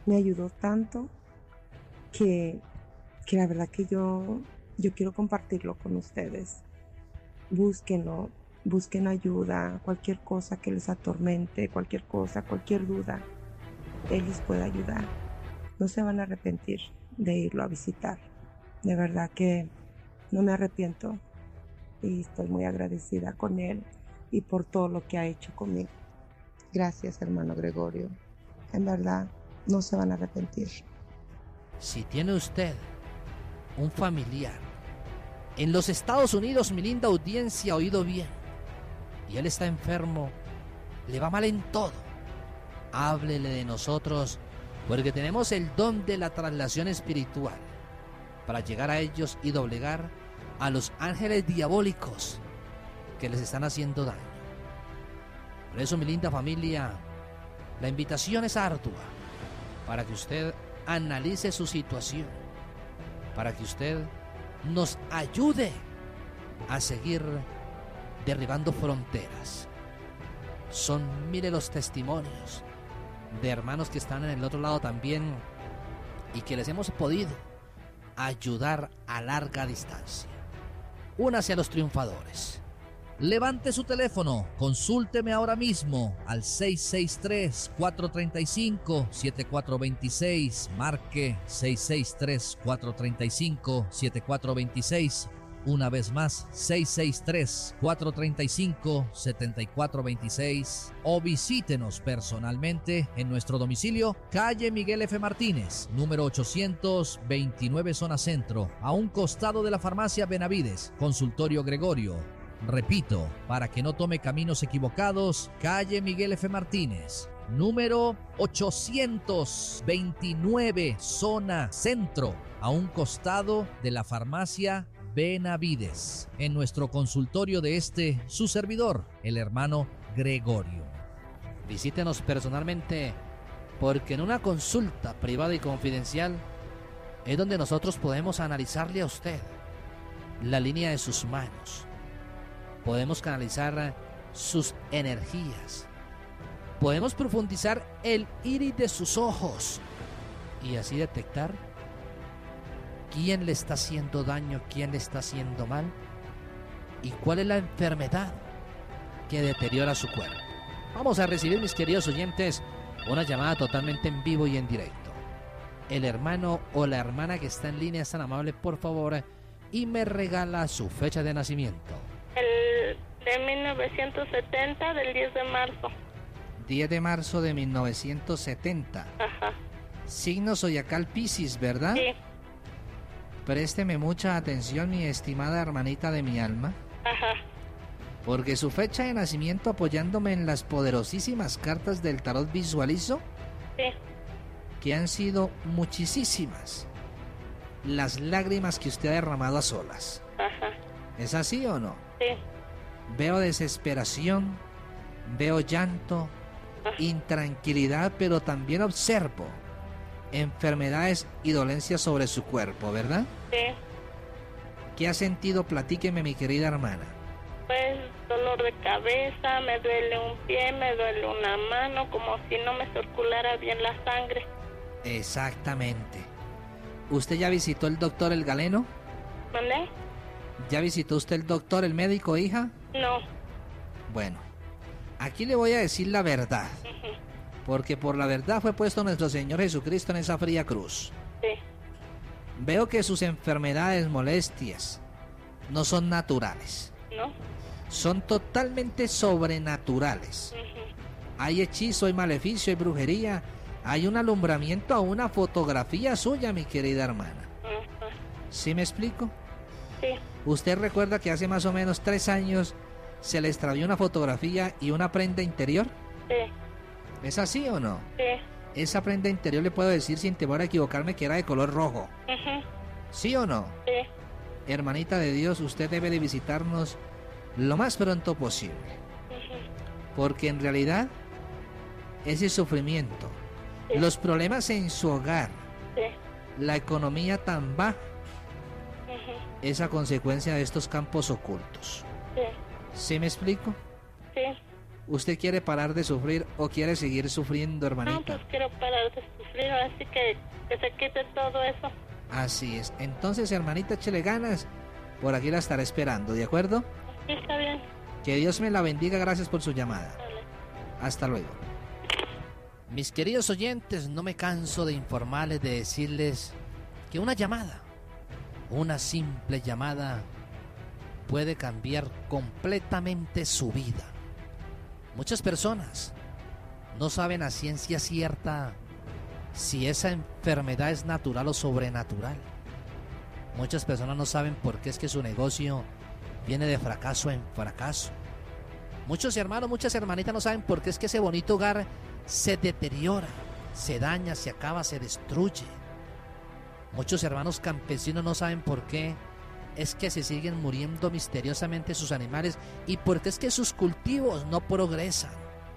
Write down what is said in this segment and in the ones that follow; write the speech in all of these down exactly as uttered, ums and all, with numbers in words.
me ayudó tanto que, que la verdad que yo, yo quiero compartirlo con ustedes. Búsquenlo, busquen ayuda, cualquier cosa que les atormente, cualquier cosa, cualquier duda, Él les puede ayudar. No se van a arrepentir de irlo a visitar. De verdad que no me arrepiento y estoy muy agradecida con Él y por todo lo que ha hecho conmigo. Gracias, hermano Gregorio. En verdad, no se van a arrepentir. Si tiene usted un familiar en los Estados Unidos, mi linda audiencia, ha oído bien, y él está enfermo, le va mal en todo, háblele de nosotros, porque tenemos el don de la traslación espiritual para llegar a ellos y doblegar a los ángeles diabólicos que les están haciendo daño. Por eso, mi linda familia, la invitación es ardua para que usted analice su situación, para que usted nos ayude a seguir derribando fronteras. Son, mire, los testimonios de hermanos que están en el otro lado también y que les hemos podido ayudar a larga distancia. Únase a los triunfadores. Levante su teléfono, consúlteme ahora mismo al seis seis tres, cuatro tres cinco, siete cuatro dos seis, marque seis seis tres, cuatro tres cinco, siete cuatro dos seis, una vez más seis seis tres, cuatro tres cinco, siete cuatro dos seis, o visítenos personalmente en nuestro domicilio, calle Miguel F. Martínez, número ochocientos veintinueve, zona centro, a un costado de la farmacia Benavides, consultorio Gregorio. Repito, para que no tome caminos equivocados, calle Miguel F. Martínez, número ochocientos veintinueve, zona centro, a un costado de la farmacia Benavides, en nuestro consultorio de este, su servidor, el hermano Gregorio. Visítenos personalmente, porque en una consulta privada y confidencial es donde nosotros podemos analizarle a usted la línea de sus manos. Podemos canalizar sus energías. Podemos profundizar el iris de sus ojos y así detectar quién le está haciendo daño, quién le está haciendo mal y cuál es la enfermedad que deteriora su cuerpo. Vamos a recibir, mis queridos oyentes, una llamada totalmente en vivo y en directo. El hermano o la hermana que está en línea es tan amable, por favor, y me regala su fecha de nacimiento. El de mil novecientos setenta, del diez de marzo. diez de marzo de mil novecientos setenta. Ajá. Signo zodiacal Piscis, ¿verdad? Sí. Présteme mucha atención, mi estimada hermanita de mi alma. Ajá. Porque su fecha de nacimiento, apoyándome en las poderosísimas cartas del tarot, visualizo Sí. que han sido muchísimas las lágrimas que usted ha derramado a solas. Ajá. ¿Es así o no? Sí. Veo desesperación, veo llanto, Ajá. intranquilidad, pero también observo enfermedades y dolencias sobre su cuerpo, ¿verdad? Sí. ¿Qué ha sentido? Platíqueme, mi querida hermana. Pues dolor de cabeza, me duele un pie, me duele una mano, como si no me circulara bien la sangre. Exactamente. ¿Usted ya visitó el doctor El Galeno? ¿Mandé? ¿Ya visitó usted el doctor, el médico, hija? No. Bueno, aquí le voy a decir la verdad, Ujú. porque por la verdad fue puesto nuestro Señor Jesucristo en esa fría cruz. Sí. Veo que sus enfermedades, molestias, no son naturales, ¿No? son totalmente sobrenaturales. Ujú. Hay hechizo, hay maleficio, hay brujería, hay un alumbramiento a una fotografía suya, mi querida hermana. Ajá. ¿Sí me explico? Sí. ¿Usted recuerda que hace más o menos tres años se le extravió una fotografía y una prenda interior? Sí. ¿Es así o no? Sí. Esa prenda interior, le puedo decir sin temor a equivocarme, que era de color rojo. Ujú. ¿Sí o no? Sí. Hermanita de Dios, usted debe de visitarnos lo más pronto posible, Ujú. porque en realidad ese sufrimiento, Sí. los problemas en su hogar, Sí. la economía tan baja, Ujú. es a consecuencia de estos campos ocultos. Sí. ¿Sí me explico? Sí. ¿Usted quiere parar de sufrir o quiere seguir sufriendo, hermanita? No, pues quiero parar de sufrir, así que que se quite todo eso. Así es. Entonces, hermanita, échele ganas. Por aquí la estaré esperando, ¿de acuerdo? Sí, está bien. Que Dios me la bendiga. Gracias por su llamada. Vale. Hasta luego. Mis queridos oyentes, no me canso de informarles, de decirles que una llamada, una simple llamada, puede cambiar completamente su vida. Muchas personas no saben a ciencia cierta si esa enfermedad es natural o sobrenatural. Muchas personas no saben por qué es que su negocio viene de fracaso en fracaso. Muchos hermanos, muchas hermanitas no saben por qué es que ese bonito hogar se deteriora, se daña, se acaba, se destruye. Muchos hermanos campesinos no saben por qué es que se siguen muriendo misteriosamente sus animales y por qué es que sus cultivos no progresan.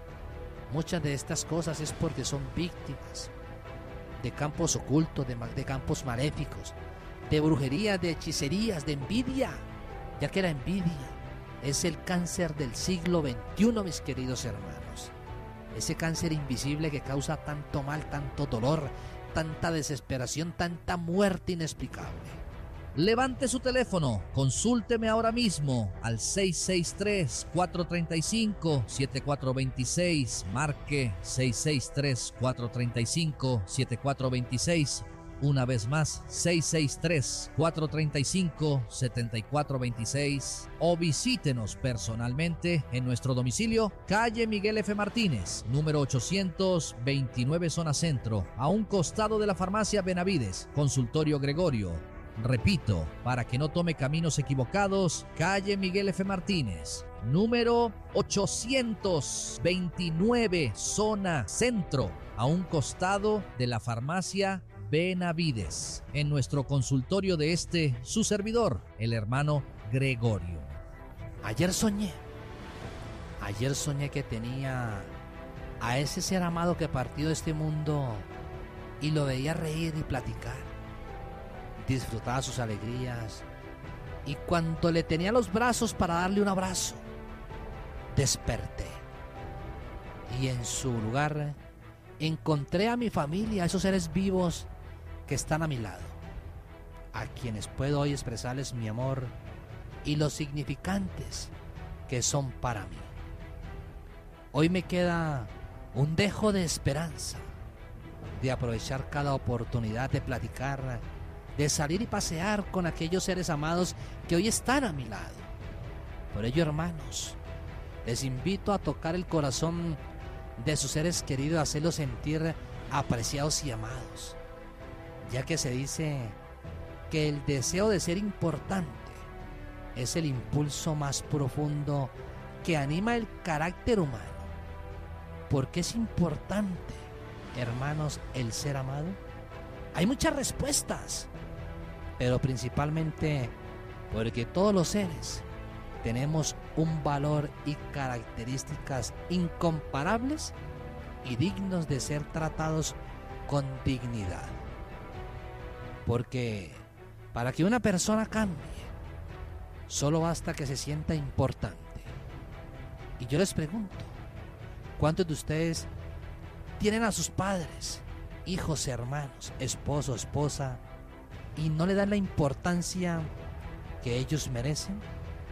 Muchas de estas cosas es porque son víctimas de campos ocultos, de, de campos maléficos, de brujería, de hechicerías, de envidia, ya que la envidia es el cáncer del siglo veintiuno, mis queridos hermanos. Ese cáncer invisible que causa tanto mal, tanto dolor, tanta desesperación, tanta muerte inexplicable. Levante su teléfono, consúlteme ahora mismo al seis seis tres, cuatro tres cinco, siete cuatro dos seis, marque seis seis tres, cuatro tres cinco, siete cuatro dos seis. Una vez más, seis seis tres, cuatro tres cinco, siete cuatro dos seis, o visítenos personalmente en nuestro domicilio, calle Miguel F. Martínez, número ochocientos veintinueve, zona centro, a un costado de la farmacia Benavides, consultorio Gregorio. Repito, para que no tome caminos equivocados, calle Miguel F. Martínez, número ochocientos veintinueve, zona centro, a un costado de la farmacia Benavides, en nuestro consultorio de este, su servidor, el hermano Gregorio. Ayer soñé, ayer soñé que tenía a ese ser amado que partió de este mundo y lo veía reír y platicar. Disfrutaba sus alegrías y cuando le tenía los brazos para darle un abrazo, desperté y en su lugar encontré a mi familia, a esos seres vivos que están a mi lado, a quienes puedo hoy expresarles mi amor y los significantes que son para mí. Hoy me queda un dejo de esperanza, de aprovechar cada oportunidad de platicar, de salir y pasear con aquellos seres amados que hoy están a mi lado. Por ello, hermanos, les invito a tocar el corazón de sus seres queridos, a hacerlos sentir apreciados y amados, ya que se dice que el deseo de ser importante es el impulso más profundo que anima el carácter humano. ¿Por qué es importante, hermanos, el ser amado? Hay muchas respuestas, pero principalmente porque todos los seres tenemos un valor y características incomparables y dignos de ser tratados con dignidad. Porque para que una persona cambie, solo basta que se sienta importante. Y yo les pregunto, ¿cuántos de ustedes tienen a sus padres, hijos, hermanos, esposo, esposa, y no le dan la importancia que ellos merecen?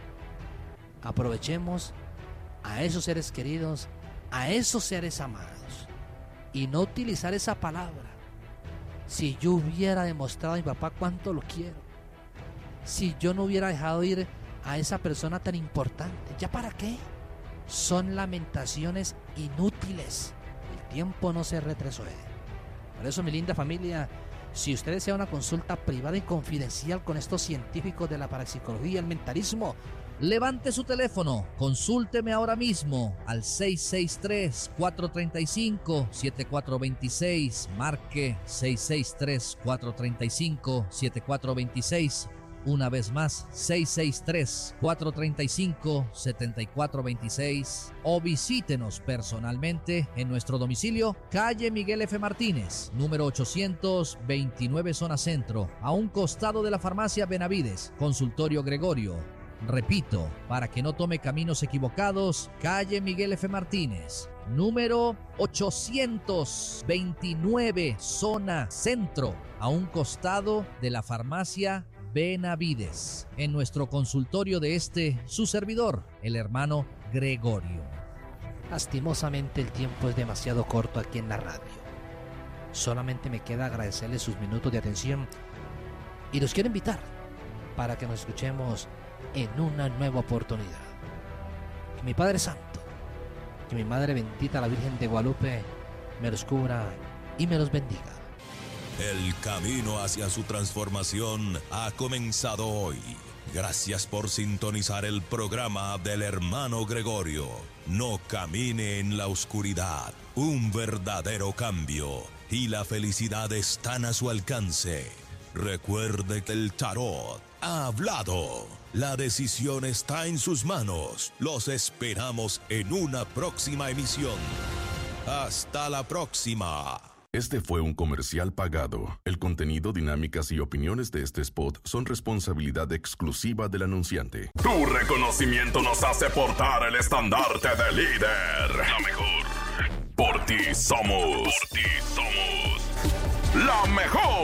Aprovechemos a esos seres queridos, a esos seres amados, y no utilizar esa palabra. Si yo hubiera demostrado a mi papá cuánto lo quiero, si yo no hubiera dejado ir a esa persona tan importante, ¿ya para qué? Son lamentaciones inútiles. El tiempo no se retrocede. Por eso, mi linda familia, si usted desea una consulta privada y confidencial con estos científicos de la parapsicología y el mentalismo, levante su teléfono, consúlteme ahora mismo al seis seis tres, cuatro tres cinco, siete cuatro dos seis, marque seis seis tres, cuatro tres cinco, siete cuatro dos seis. Una vez más, seis seis tres, cuatro tres cinco, siete cuatro dos seis, o visítenos personalmente en nuestro domicilio, calle Miguel F. Martínez, número ochocientos veintinueve, zona centro, a un costado de la farmacia Benavides, consultorio Gregorio. Repito, para que no tome caminos equivocados, calle Miguel F. Martínez, número ochocientos veintinueve, zona centro, a un costado de la farmacia Benavides, en nuestro consultorio de este, su servidor, el hermano Gregorio. Lastimosamente el tiempo es demasiado corto aquí en la radio. Solamente me queda agradecerles sus minutos de atención y los quiero invitar para que nos escuchemos en una nueva oportunidad. Que mi Padre Santo, que mi Madre bendita, la Virgen de Guadalupe, me los cubra y me los bendiga. El camino hacia su transformación ha comenzado hoy. Gracias por sintonizar el programa del hermano Gregorio. No camine en la oscuridad. Un verdadero cambio y la felicidad están a su alcance. Recuerde que el tarot ha hablado. La decisión está en sus manos. Los esperamos en una próxima emisión. Hasta la próxima. Este fue un comercial pagado. El contenido, dinámicas y opiniones de este spot son responsabilidad exclusiva del anunciante. Tu reconocimiento nos hace portar el estandarte de líder. La mejor. Por ti somos. Por ti somos. La mejor.